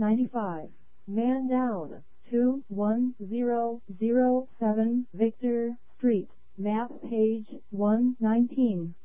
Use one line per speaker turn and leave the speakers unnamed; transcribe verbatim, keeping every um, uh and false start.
ninety-five. Man down. two one zero zero seven Victor Street. Map page one nineteen.